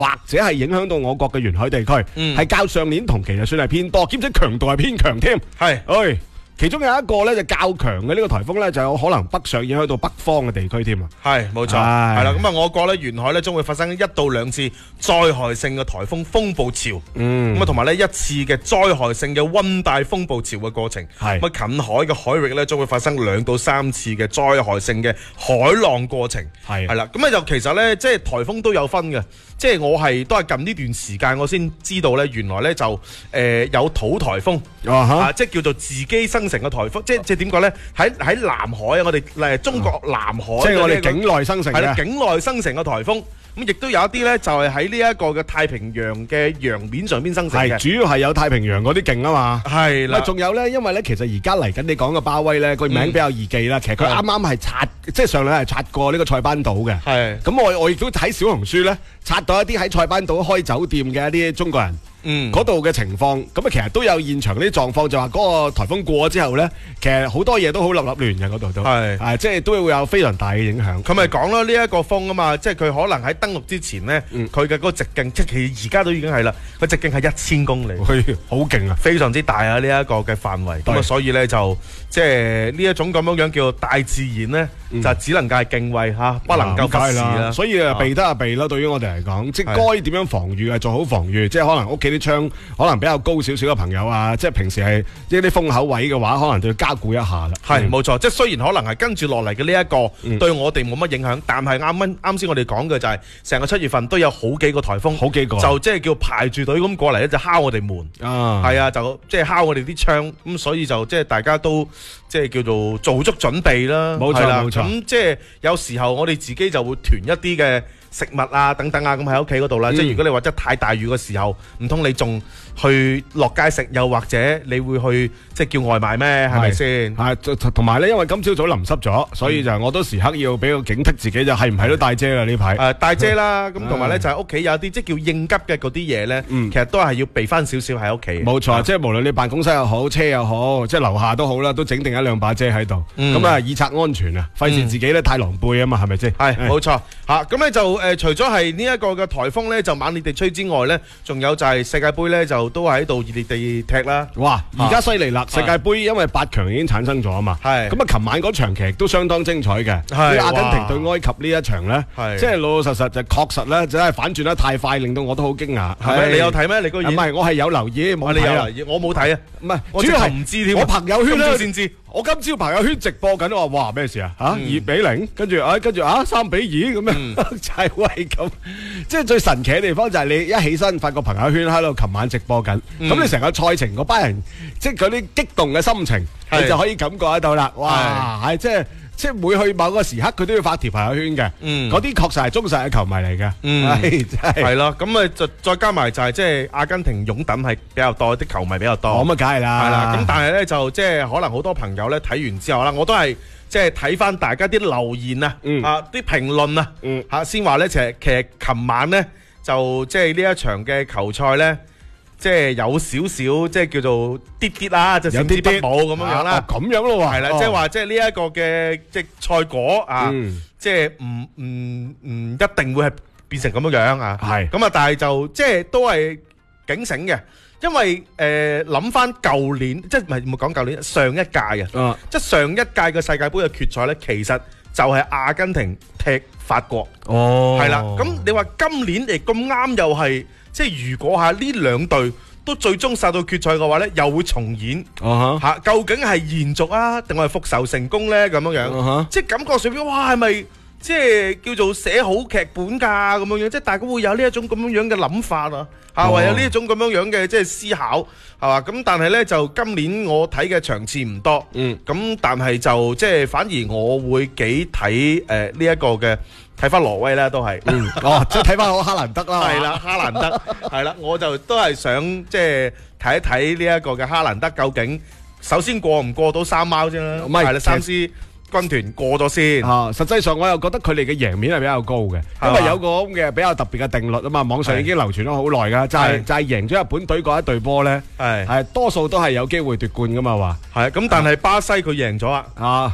或者係影響到我國嘅沿海地區，係較上年同期就算係偏多，兼且強度係偏強添。係，其中有一個咧就較強嘅呢個颱風咧，就有可能北上影響到北方嘅地區添啊。 係，冇錯，係啦。咁啊，我國咧沿海咧將會發生1到2次災害性嘅颱風風暴潮，咁啊同埋咧1次嘅災害性嘅溫帶風暴潮嘅過程。係，咁啊近海嘅海域咧將會發生2到3次嘅災害性嘅海浪過程。係啦，咁啊就其實咧即係颱風都有分嘅。即係我都係近呢段時間我先知道咧，原來咧就有土颱風即係叫做自己生成嘅颱風，即係點講咧？喺南海啊，我哋中國南海，即係我哋境內生成嘅， 係啦，境內生成嘅颱風。咁亦都有一啲咧，就係喺呢一個嘅太平洋嘅洋面上邊生成嘅， 主要係有太平洋嗰啲勁啊嘛。係啦，仲有咧，因為咧其實而家嚟緊你講嘅巴威咧，個名比較易記啦。其實佢啱啱係刷，即係上兩日刷過呢個塞班島嘅。係。咁我亦都睇小紅書咧，刷到一啲喺塞班島開酒店嘅一啲中國人。嗰度嘅情況，咁啊其實都有現場呢啲狀況，就話嗰個颱風過咗之後咧，其實好多嘢都好立亂嘅嗰度都係，即係都會有非常大嘅影響。 佢咪講咯，呢一個風啊嘛，即係佢可能喺登陸之前咧，佢嘅嗰個直徑，即係而家都已經係啦，個直徑係1000公里， 好勁啊， 非常之大啊！呢一個嘅範圍，咁啊所以咧就即係呢一種咁樣叫做大自然咧，就只能夠係敬畏嚇，不能夠忽視啦。 所以啊避得啊避啦，對於我哋嚟講，即係該點樣防禦啊，做好防禦，即係可能屋企啲窗可能比較高少少嘅朋友啊，即係平時係即係啲風口位嘅話，可能就要加固一下啦。 係冇錯，即係雖然可能係跟住落嚟嘅呢一個對我哋冇乜影響，但係啱先我哋講嘅就係成個7月份都有好幾個颱風， 好幾個就即係叫排住隊咁過嚟咧，就敲我哋門啊，係啊，就即係敲我哋啲窗，咁所以就即係大家都即係叫做做足準備啦。 冇錯冇錯， 咁即係有時候我哋自己就會囤一啲嘅食物啊等等啊，咁喺屋企嗰度啦。即係如果你話真係太大雨嘅時候，唔通你仲去落街食，又或者你會去即係叫外賣咩？係咪先？ 係同埋咧，因為今朝早淋濕咗，所以就我都時刻要俾個警惕自己，就係唔係都帶遮啦呢排。 帶遮啦，咁同埋咧就係屋企有啲即係叫應急嘅嗰啲嘢咧，其實都係要備翻少少喺屋企。 冇錯，即係無論你辦公室又好，車又好，即係樓下都好啦，都整定1-2把遮喺度。咁啊，以策安全啊，費事自己咧太狼狽啊嘛，係咪先？ 係冇錯嚇。咁咧就除咗係呢一個嘅颱風咧就猛烈地吹之外咧，仲有就係世界盃咧就都喺度熱烈地踢啦。 哇！而家犀利啦，世界盃因為8強已經產生咗啊嘛。係。咁啊，琴晚嗰場其實都相當精彩嘅。係。阿根廷對埃及呢一場咧，即係老老實實就確實咧，就係反轉得太快，令到我都好驚訝。係咪？你有睇咩？你居然唔係，我係有留意，冇睇啊。我冇睇啊。唔係，主要係唔知添。我朋友圈咧先知。我今朝朋友圈直播緊，我話哇咩事啊？2-0，跟住3-2咁樣，就係喂咁。即係最神奇嘅地方就係你一起身，發覺朋友圈喺度，琴晚直播緊。咁你成個賽程嗰班人，即係嗰啲激動嘅心情，你就可以感覺得到啦。哇，係即係每去某個時刻，佢都要發條朋友圈嘅。嗰啲確實係忠實嘅球迷嚟嘅。係咯，咁啊就再加埋就係即係阿根廷擁躉係比較多，啲球迷比較多。咁啊，梗係啦。係啦，咁但係咧就即係可能好多朋友咧睇完之後啦，我都係即係睇翻大家啲留言啊，啲評論啊，先話咧其實琴晚咧就即係呢一場嘅球賽咧。即係有少少，即係叫做啲啦，就有啲不保咁樣啦。咁樣咯喎，係啦，即係話即係呢一個嘅即係賽果啊，即係唔一定會係變成咁樣樣啊。係咁啊，但係就即係都係警醒嘅，因為諗翻舊年，即係唔係講舊年，上一屆啊，即係上一屆嘅世界盃嘅決賽咧，其實就係阿根廷踢法國。哦，係啦。咁你話今年嚟咁啱又係？即係如果呢兩隊都最終殺到決賽嘅話咧，又會重演究竟係延續啊，定係復仇成功咧？咁樣樣，即係感覺上邊，哇，係咪即係叫做寫好劇本噶咁樣樣？即係大家會有呢一種咁樣樣嘅諗法啊，或有呢一種咁樣樣嘅即係思考，係嘛？咁但係咧就今年我睇嘅場次唔多，咁但係就即係反而我會幾睇呢一個嘅。睇翻挪威咧都係，即係睇翻我哈蘭德啦， 係啦，哈蘭德係啦，我就都係想即係睇一睇呢一個嘅哈蘭德究竟首先過唔過到三貓先啦，係啦，3獅軍團過咗先。實際上我又覺得佢哋嘅贏面係比較高嘅，因為有個咁嘅比較特別嘅定律啊嘛，網上已經流傳咗好耐噶，就係贏咗日本隊嗰一隊波咧，係多數都係有機會奪冠噶嘛話。係咁，但係巴西佢贏咗啊。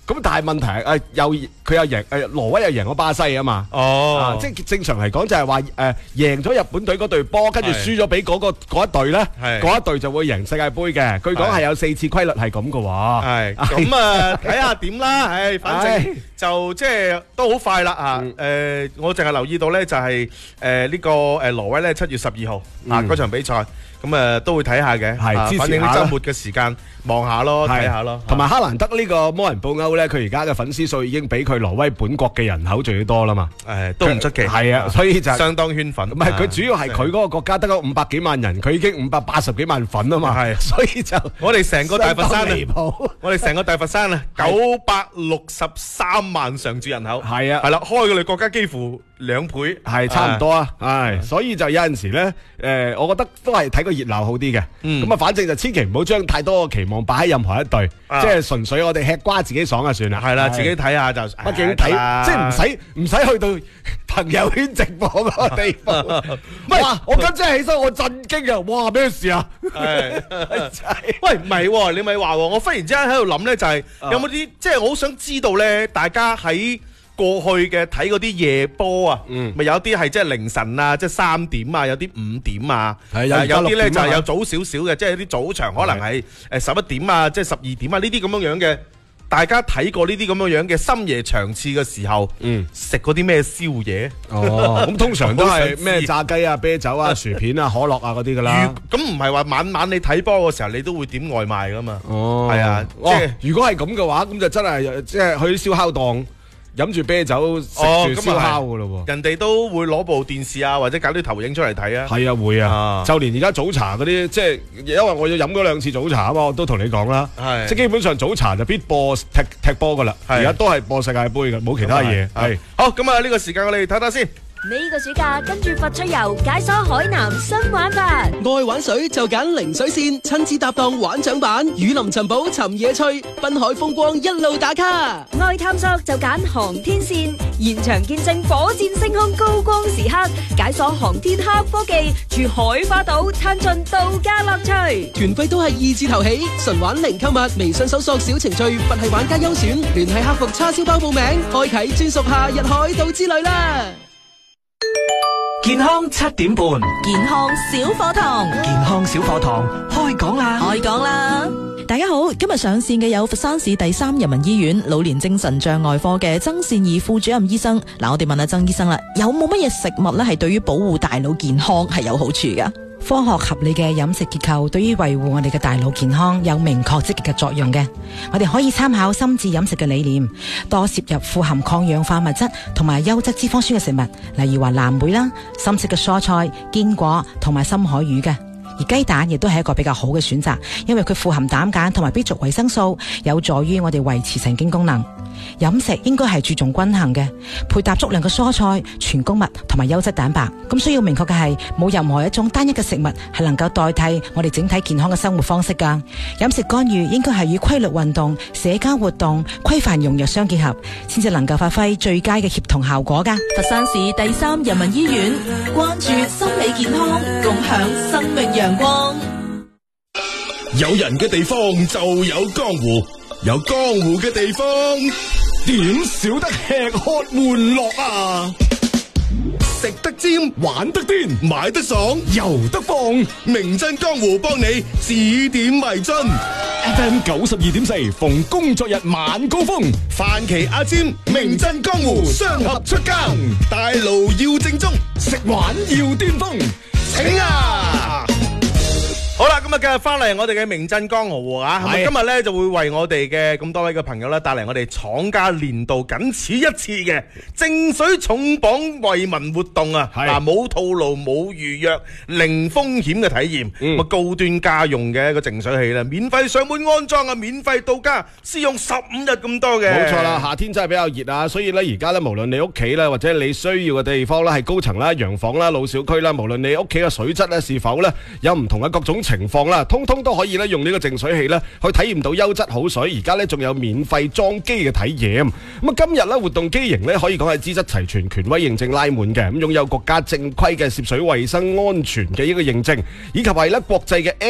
咁但係問題係佢又贏挪威又贏咗巴西啊嘛。即係正常嚟講就係話贏咗日本隊嗰隊波，跟住輸咗俾嗰一隊咧，嗰一隊就會贏世界盃嘅。據講係有4次規律係咁嘅喎。 係咁啊，睇下點啦。反正就即係都好快啦啊！我淨係留意到咧，就係呢個挪威咧7月12號嗰場比賽。咁都會睇下嘅，反正啲週末嘅時間望下咯，睇下咯。同埋哈蘭德呢個摩人布歐咧，佢而家嘅粉絲數已經比佢挪威本國嘅人口仲要多啦嘛。 都唔出奇。係啊， 所以就相當圈粉。 唔係佢主要係佢嗰個國家得嗰500幾萬人，佢已經580幾萬粉啊嘛。係，所以就我哋成個大佛山我哋成個大佛山啊，963萬常住人口。係啊，係啦，開我哋國家幾乎2倍， 係差唔多啊。係，所以就有陣時咧，我覺得都係睇個熱鬧好啲嘅。咁啊，反正就千祈唔好將太多嘅期望擺喺任何一隊，即係純粹我哋吃瓜自己爽就算啦。係啦， 自己睇下就。 畢竟睇，即係唔使去到朋友圈直播嗰個地方。唔係，我今朝起身我震驚啊！哇，咩事啊？ 喂，唔係，你咪話我忽然之間喺度諗咧，就係有冇啲即係我好想知道咧，大家喺過去嘅睇嗰啲夜波啊，咪有啲係即係凌晨啊，即係3點啊，有啲5點啊，有啲咧就係有早少少嘅，即係啲早場可能係11點啊，即係12點啊，呢啲咁樣樣嘅。大家睇過呢啲咁樣樣嘅深夜場次嘅時候，食嗰啲咩宵夜？ 咁通常都係咩炸雞啊、啤酒啊、薯片啊、可樂啊嗰啲噶啦。 咁唔係話晚晚你睇波嘅時候，你都會點外賣噶嘛？係啊，即係如果係咁嘅話，咁就真係即係去燒烤檔。飲住啤酒食住燒烤噶咯喎， 人哋都會攞部電視啊，或者搞啲投影出嚟睇啊。 係啊，會啊，就連而家早茶嗰啲，即係因為我要飲嗰2次早茶啊嘛，我都同你講啦。係，即係基本上早茶就必播踢波噶啦，而家都係播世界盃嘅，冇其他嘢。係，好，咁啊呢個時間我哋睇睇先。 呢個暑假跟住佛出遊，解鎖海南新玩法。 愛玩水就揀零水線，親子搭檔玩槳板，雨林尋寶尋野趣，濱海風光一路打卡。 愛探索就揀航天線，現場見證火箭升空高光時刻，解鎖航天黑科技，住海花島親盡度假樂趣。 團費都係2字頭起，純玩零購物，微信搜索小程序佛系玩家優選，聯繫客服叉燒包報名，開啟專屬夏日海島之旅啦。 健康7點半， 健康小課堂， 健康小課堂開講啦！ 開講啦！大家好，今日上線嘅有佛山市第3人民醫院老年精神障礙科嘅曾善儀副主任醫生。嗱，我哋問下曾醫生啦，有冇乜嘢食物咧係對於保護大腦健康係有好處噶？ 科學合理嘅飲食結構對於維護我哋嘅大腦健康有明確積極嘅作用嘅。我哋可以參考心智飲食嘅理念，多攝入富含抗氧化物質同埋優質脂肪酸嘅食物，例如話藍莓啦、深色嘅蔬菜、堅果同埋深海魚嘅。而雞蛋亦都係一個比較好嘅選擇，因為佢富含膽鹼同埋 B 族維生素，有助於我哋維持神經功能。飲食應該係注重均衡嘅，配搭足量嘅蔬菜、全穀物同埋優質蛋白。咁需要明確嘅係，冇任何一種單一嘅食物係能夠代替我哋整體健康嘅生活方式噶。飲食干預應該係與規律運動、社交活動、規範用藥相結合，先至能夠發揮最佳嘅協同效果噶。 佛山市第3人民醫院關注心理健康，共享生命陽光。 有人嘅地方就有江湖，有江湖嘅地方點少得吃喝玩樂啊！食得尖，玩得癲，買得爽，遊得放，名震江湖幫你指點迷津。FM 92.4，逢工作日晚高峰，范琪阿尖，名震江湖雙合出更，大爐要正宗，食玩要巔峰，請啊！ 好啦，咁啊，繼續翻嚟我哋嘅名震江湖啊！咁今日咧就會為我哋嘅咁多位嘅朋友咧帶嚟我哋廠家年度僅此一次嘅淨水重磅惠民活動啊！嗱，冇套路、冇預約、零風險嘅體驗，咁高端家用嘅一個淨水器啦，免費上門安裝啊，免費到家，試用15日咁多嘅。 冇錯啦，夏天真係比較熱啊，所以咧而家咧無論你屋企咧或者你需要嘅地方咧係高層啦、洋房啦、老小區啦，無論你屋企嘅水質咧是否咧有唔同嘅各種情況啦，通通都可以咧用呢個淨水器咧去體驗到優質好水。而家咧仲有免費裝機嘅體驗。咁啊，今日咧活動機型咧可以講係資質齊全、權威認證拉滿嘅，咁擁有國家正規嘅涉水衛生安全嘅一個認證，以及係咧國際嘅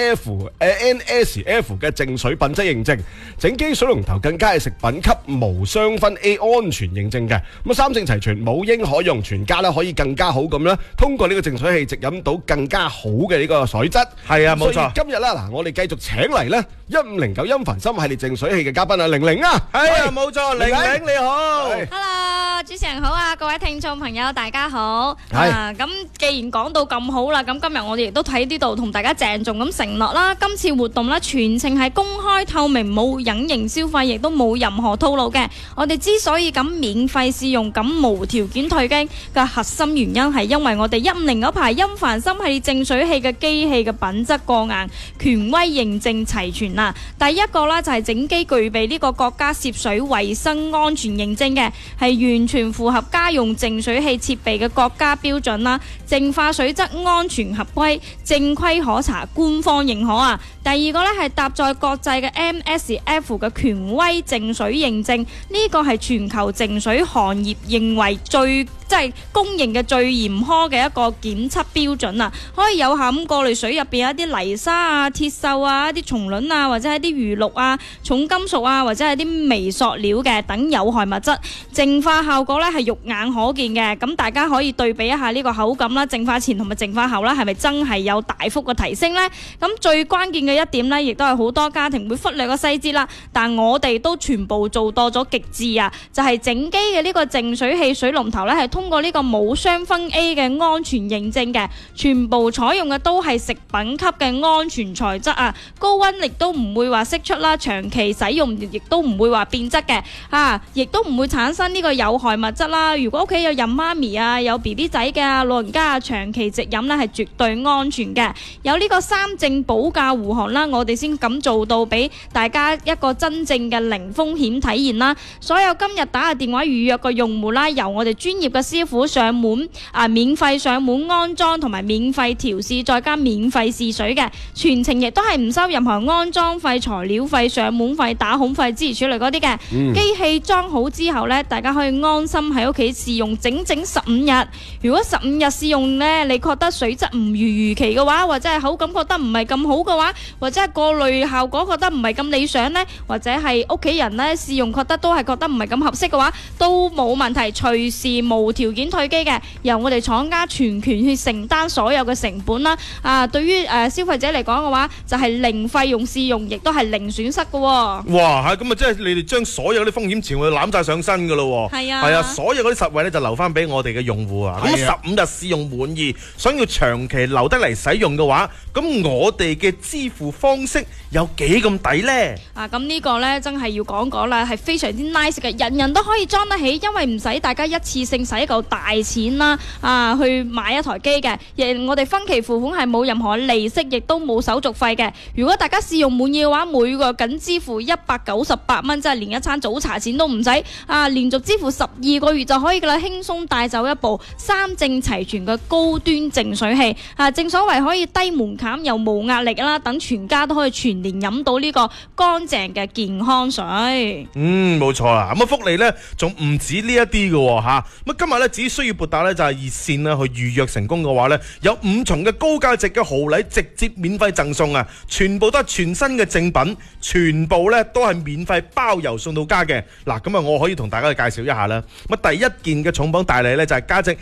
NSF 嘅淨水品質認證。整機水龍頭更加係食品級無雙酚 A 安全認證嘅。咁啊，三證齊全，母嬰可用，全家咧可以更加好咁咧，通過呢個淨水器直飲到更加好嘅呢個水質。 係啊，冇錯。 今日咧嗱，我哋繼續請嚟咧1509音凡心系列淨水器嘅嘉賓啊，玲玲啊， 係啊，冇錯，玲玲你好 ，Hello， 主持人好啊，各位聽眾朋友大家好。咁既然講到咁好啦，咁今日我哋亦都喺呢度同大家鄭重咁承諾啦，今次活動咧全程係公開透明，冇隱形消費，亦都冇任何套路嘅。我哋之所以咁免費試用，咁無條件退經嘅核心原因係因為我哋150嗰排音凡心系列淨水器嘅機器嘅品質過硬，權威認證齊全啦。第一個呢，就係整機具備呢個國家涉水衛生安全認證嘅，係完全符合家用淨水器設備嘅國家標準啦，淨化水質安全合規，正規可查，官方認可啊。第二個呢，係搭載國際嘅 MSF 嘅權威淨水認證，呢個係全球淨水行業認為即係公認嘅最嚴苛嘅一個檢測標準啊，可以有效咁過濾水入邊一啲泥沙啊、鐵鏽啊、一啲蟲卵啊，或者係啲餘氯啊、重金屬啊，或者係啲微塑料嘅等有害物質。淨化效果咧係肉眼可見嘅，咁大家可以對比一下呢個口感啦，淨化前同埋淨化後啦，係咪真係有大幅嘅提升呢？咁最關鍵嘅一點呢，亦都係好多家庭會忽略個細節啦，但我哋都全部做到咗極致啊！就係整機嘅呢個淨水器水龍頭咧係通過呢個冇雙酚 A 嘅安全認證嘅，全部採用嘅都係食品級嘅安全材質啊，高溫亦都唔會話釋出啦，長期使用亦都唔會話變質嘅，亦都唔會產生呢個有害物質啦。如果屋企有孕媽咪啊、有 BB 仔嘅老人家啊，長期直飲呢係絕對安全嘅。有呢個3證保駕護航啦，我哋先咁做到俾大家一個真正嘅零風險體驗啦。所有今日打個電話預約嘅用戶啦，由我哋專業嘅師傅上門免費上門安裝同埋免費調試，再加免費試水嘅，全程亦都係唔收任何安裝費、材料費、上門費、打孔費之類嗰啲嘅。機器裝好之後呢，大家可以安心喺屋企試用整整15日。如果15日試用呢，你覺得水質唔如預期嘅話，或者係口感覺得唔係咁好嘅話，或者係過濾效果覺得唔係咁理想呢，或者係屋企人呢試用覺得唔係咁合適嘅話，都冇問題，隨時無條件退機嘅，由我哋廠家全權去承擔所有嘅成本啦。對於消費者嚟講嘅話，就係零費用試用，亦都係零損失嘅。哇， 係咁啊！即係你哋將所有啲風險全部攬晒上身噶咯。係啊，所有嗰啲實惠咧就留翻俾我哋嘅用戶啊。咁15日試用滿意，想要長期留得嚟使用嘅話，咁我哋嘅支付方式有幾咁抵呢？ 咁呢個呢，真係要講啦，係非常之 nice 嘅，人人都可以裝得起，因為唔使大家一次性使一嚿大錢啦，去買一台機嘅。我哋分期付款係冇任何利息，亦都冇手續費嘅。如果大家試用滿意嘅話，每個僅支付198蚊，即係連一餐早茶錢都唔使，連續支付12個月就可以噶啦，輕鬆帶走一部3證齊全嘅高端淨水器。正所謂可以低門檻又冇壓力啦，等全家都可以全年飲到呢個乾淨嘅健康水。 冇錯啦。咁福利呢，仲唔止呢一啲嘅吓。咁今日呢，只需要撥打呢就係熱線啦，去預約成功嘅話呢，有5重嘅高價值嘅豪禮直接免費贈送啊！全部都係全新嘅正品，全部呢都係免費包郵送到家嘅。嗱，咁我可以同大家去介紹一下啦。咁第一件嘅重磅大禮呢，就係價值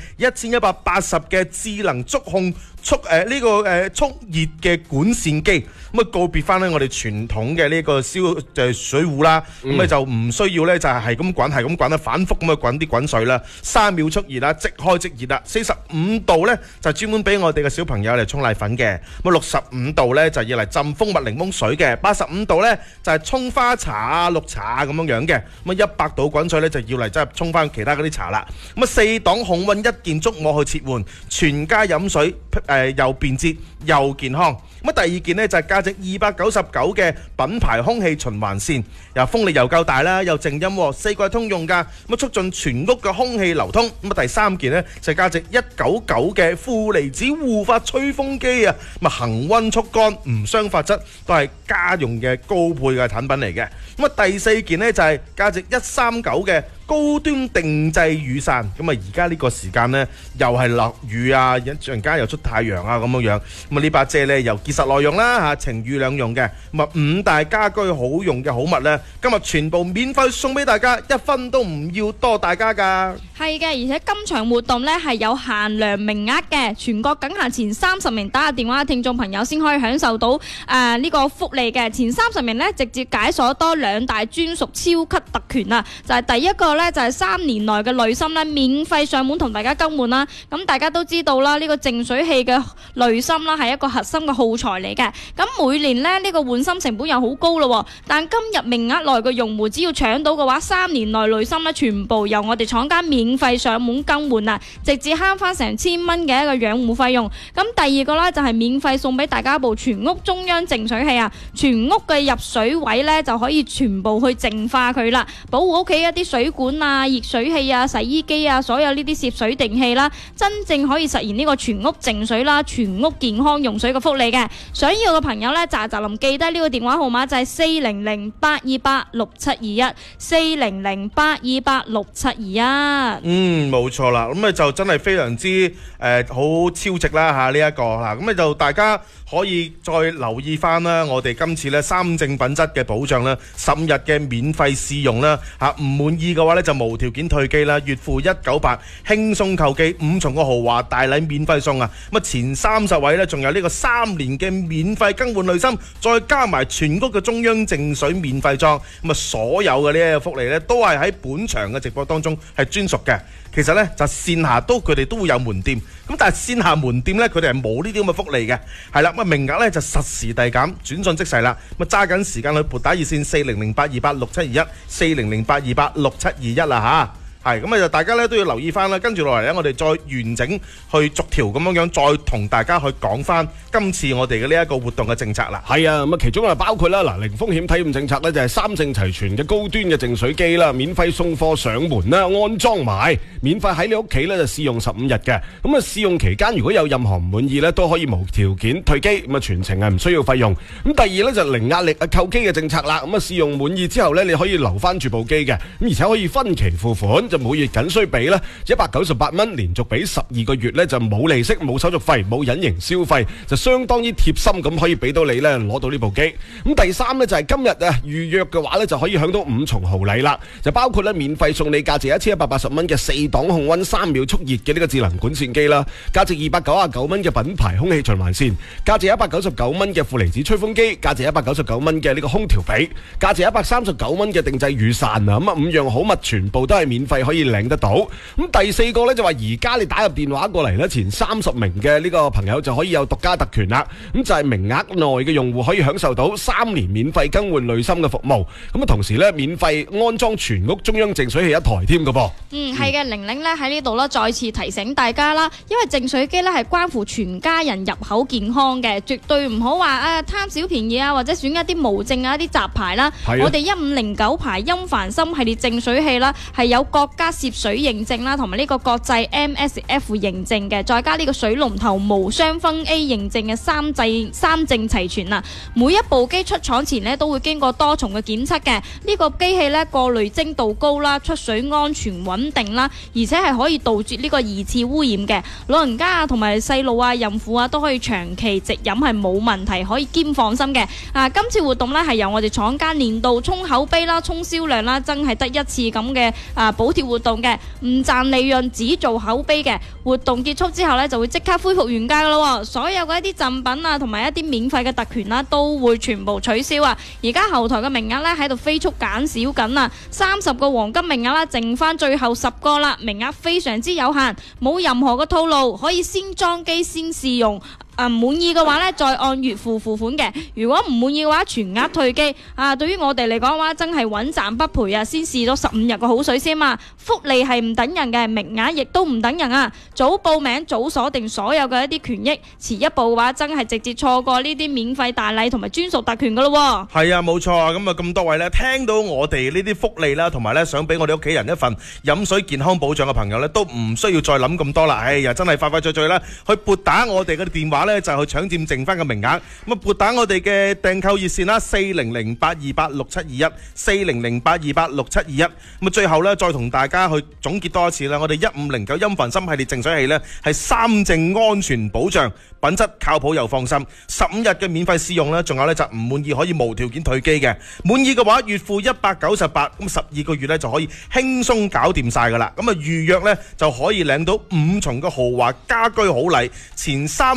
1180嘅智能觸控速熱嘅管線機。咁告別翻呢我哋傳統嘅呢個水壺啦，咁就唔需要呢，就係咁滾啦，反覆咁去滾啲滾水啦，3秒速熱啦，即開即熱啦，45度呢，就專門俾我哋嘅小朋友嚟沖奶粉嘅，咁65度呢，就要嚟浸蜂蜜檸檬水嘅，85度呢，就係沖花茶啊、綠茶啊咁樣嘅，咁100度滾水呢，就要嚟即係沖翻其他嗰啲茶啦。咁4檔控溫1件觸摸去切換，全家飲水又便捷又健康。咁第二件呢，就係價值299嘅品牌空氣循環扇，又風力又夠大啦，又靜音，四季通用㗎，咁促進全屋嘅空氣流通。咁第三件呢，就係價值199嘅負離子護髮吹風機啊，咁恒溫速乾唔傷髮質，都係家用嘅高配嘅產品嚟嘅。咁第四件呢，就係價值139嘅高端定製雨傘。咁而家呢個時間呢，又係落雨啊，一陣間又出太陽啊咁樣。咁呢把遮呢，又結實耐用啦嚇，晴雨兩用嘅。咁5大家居好用嘅好物呢，今日全部免費送俾大家，一分都唔要多大家㗎。 係嘅，而且今場活動呢係有限量名額嘅，全國僅限前30名打電話嘅聽眾朋友先可以享受到呢個福利嘅。前30名呢，直接解鎖多2大專屬超級特權啊！就係第一個呢，就係3年內嘅濾芯呢，免費上門同大家更換啦。咁大家都知道啦，呢個淨水器嘅濾芯啦係一個核心嘅耗材嚟嘅。咁每年呢，呢個換芯成本又好高咯，但今日名額內嘅用戶只要搶到嘅話，3年內濾芯呢全部由我哋廠家免費上門更換啊，直接慳翻成1000蚊嘅一個養護費用。咁第二個呢，就係免費送俾大家一部全屋中央淨水器啊，全屋嘅入水位呢，就可以全部去淨化佢啦，保護屋企一啲水管啊、熱水器啊、洗衣機啊，所有呢啲攝水定器啦，真正可以實現呢個全屋淨水啦、全屋健康用水嘅福利嘅。想要嘅朋友呢，就臨記得呢個電話號碼就係400-828-6721 400-828-6721。 冇錯啦，咁就真係非常之好超值啦嚇呢一個嗱，咁就大家可以再留意翻啦，我哋今次呢3證品質嘅保障啦，15日嘅免費試用啦嚇，唔滿意嘅話呢，就無條件退機啦，月付198輕鬆購機，5重嘅豪華大禮免費送啊！咁前30位呢，仲有呢個3年嘅免費更換濾芯，再加埋全屋嘅中央淨水免費裝，咁所有嘅呢個福利呢，都係喺本場嘅直播當中係專屬嘅。其實呢，就線下佢哋都會有門店，咁但係線下門店呢，佢哋係冇呢啲咁嘅福利嘅，係啦，咁名額呢，就實時遞減，轉瞬即逝啦，咁揸緊時間去撥打熱線4008286721 4008286721啦嚇。係咁就大家咧都要留意翻啦，跟住落嚟咧，我哋再完整去逐條咁樣再同大家去講翻今次我哋嘅呢一個活動嘅政策啦。 係啊，咁其中包括啦，零風險體驗政策咧就係3證齊全嘅高端嘅淨水機啦，免費送貨上門啦，安裝埋，免費喺你屋企咧就試用15日嘅。咁試用期間如果有任何唔滿意咧，都可以無條件退機，咁全程係唔需要費用。咁第二咧就零壓力購機嘅政策啦，咁試用滿意之後咧，你可以留翻住部機嘅，咁而且可以分期付款。每月僅需俾咧198蚊，連續俾12個月咧就冇利息、冇手續費、冇隱形消費，就相當於貼心咁可以俾到你咧攞到呢部機。咁第三咧就係今日預約嘅話咧就可以享到5重豪禮啦，就包括咧免費送你價值1180蚊嘅4檔控溫3秒速熱嘅呢個智能管線機啦，價值299蚊嘅品牌空氣循環扇，價值199蚊嘅負離子吹風機，價值199蚊嘅呢個空調被，價值139蚊嘅定製雨傘啊，咁5樣好物全部都係免費可以領得到。咁第4個呢，就話而家你打入電話過嚟呢，前30名嘅呢個朋友就可以有獨家特權啦。咁就係名額內嘅用戶可以享受到3年免費更換濾芯嘅服務。咁同時呢，免費安裝全屋中央淨水器1台添㗎噃。 係嘅，玲玲呢喺呢度呢再次提醒大家啦，因為淨水機呢係關乎全家人入口健康嘅，絕對唔好話貪小便宜啊，或者選一啲無證啊、一啲雜牌啦。我哋1509牌音凡森系列淨水器啦，係有國家涉水認證啦，同埋呢個國際 MSF 認證嘅，再加呢個水龍頭無雙分 A 認證嘅3證齊全啊！每一部機出廠前呢，都會經過多重嘅檢測嘅，呢個機器呢，過濾精度高啦，出水安全穩定啦，而且係可以杜絕呢個二次污染嘅。老人家啊，同埋細路啊、孕婦啊都可以長期直飲係冇問題，可以兼放心嘅。今次活動呢，係由我哋廠家年度沖口碑啦、沖銷量啦，真係得一次咁嘅補貼活動嘅，唔賺利潤，只做口碑嘅。活動結束之後呢，就會即刻恢復原價噶咯。所有嘅一啲贈品啊，同埋一啲免費嘅特權啦，都會全部取消啊！而家後台嘅名額呢，喺度飛速減少緊啊，30個黃金名額啦，剩翻最後10個啦，名額非常之有限，冇任何嘅套路，可以先裝機先試用。 唔滿意嘅話咧，再按月付款嘅。如果唔滿意嘅話，全額退機。對於我哋嚟講嘅話，真係穩賺不賠啊！先試咗15日嘅好水先嘛。福利係唔等人嘅，名額亦都唔等人啊！早報名早鎖定所有嘅一啲權益，遲一步嘅話，真係直接錯過呢啲免費大禮同埋專屬特權噶咯。 係啊，冇錯啊！咁啊，咁多位呢，聽到我哋呢啲福利啦，同埋呢想俾我哋屋企人一份飲水健康保障嘅朋友呢，都唔需要再諗咁多啦。哎呀，真係快快脆脆啦，去撥打我哋嘅電話呢，就去搶佔剩翻嘅名額。咁啊，撥打我哋嘅訂購熱線啦，4008286721 4008286721。咁啊，最後呢，再同大家去總結多一次啦。我哋1509陰凡參系列淨水器呢，係3證安全保障，品質靠譜又放心。15日嘅免費試用呢，仲有呢，就唔滿意可以無條件退機嘅，滿意嘅話月付198，咁12個月呢，就可以輕鬆搞掂晒噶啦。咁啊，預約呢，就可以領到5重嘅豪華家居好禮，前3